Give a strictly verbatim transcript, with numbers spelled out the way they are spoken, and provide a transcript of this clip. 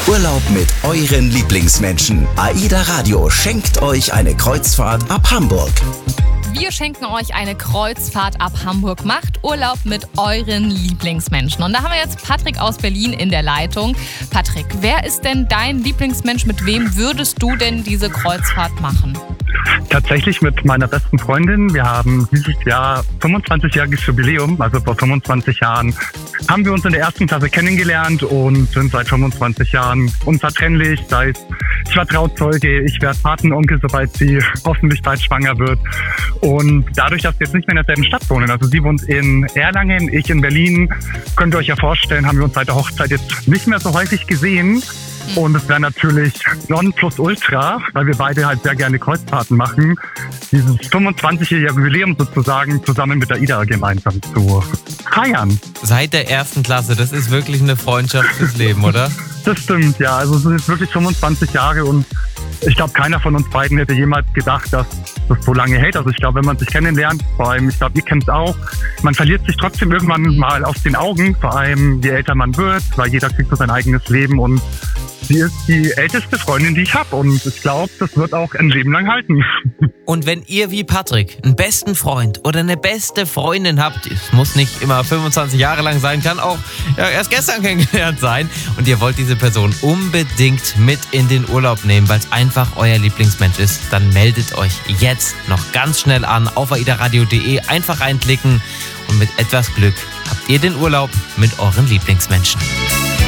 Urlaub mit euren Lieblingsmenschen. AIDA Radio schenkt euch eine Kreuzfahrt ab Hamburg. Wir schenken euch eine Kreuzfahrt ab Hamburg. Macht Urlaub mit euren Lieblingsmenschen. Und da haben wir jetzt Patrick aus Berlin in der Leitung. Patrick, wer ist denn dein Lieblingsmensch? Mit wem würdest du denn diese Kreuzfahrt machen? Tatsächlich mit meiner besten Freundin. Wir haben dieses Jahr fünfundzwanzigjähriges Jubiläum, also vor fünfundzwanzig Jahren haben wir uns in der ersten Klasse kennengelernt und sind seit fünfundzwanzig Jahren unzertrennlich. Sei es, ich war Trauzeuge, ich werde Patenonkel, sobald sie hoffentlich bald schwanger wird. Und dadurch, dass wir jetzt nicht mehr in derselben Stadt wohnen, also sie wohnt in Erlangen, ich in Berlin, könnt ihr euch ja vorstellen, haben wir uns seit der Hochzeit jetzt nicht mehr so häufig gesehen. Und es wäre natürlich Nonplusultra, weil wir beide halt sehr gerne Kreuzfahrten machen, dieses fünfundzwanzigjährige Jubiläum sozusagen zusammen mit der AIDA gemeinsam zu feiern. Seit der ersten Klasse, das ist wirklich eine Freundschaft fürs Leben, oder? Das stimmt, ja. Also es sind jetzt wirklich fünfundzwanzig Jahre und ich glaube, keiner von uns beiden hätte jemals gedacht, dass das so lange hält. Also ich glaube, wenn man sich kennenlernt, vor allem, ich glaube, ihr kennt es auch, man verliert sich trotzdem irgendwann mal aus den Augen, vor allem je älter man wird, weil jeder kriegt so sein eigenes Leben und sie ist die älteste Freundin, die ich habe und ich glaube, das wird auch ein Leben lang halten. Und wenn ihr wie Patrick einen besten Freund oder eine beste Freundin habt, es muss nicht immer fünfundzwanzig Jahre lang sein, kann auch ja, erst gestern kennengelernt sein und ihr wollt diese Person unbedingt mit in den Urlaub nehmen, weil es einfach euer Lieblingsmensch ist, dann meldet euch jetzt noch ganz schnell an auf aidaradio punkt de, einfach reinklicken und mit etwas Glück habt ihr den Urlaub mit euren Lieblingsmenschen.